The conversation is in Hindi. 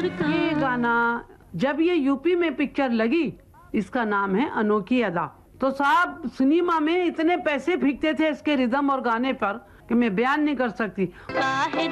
ये गाना जब ये यूपी में पिक्चर लगी, इसका नाम है अनोखी अदा। तो साहब सिनेमा में इतने पैसे फेंकते थे इसके रिदम और गाने पर कि मैं बयान नहीं कर सकती।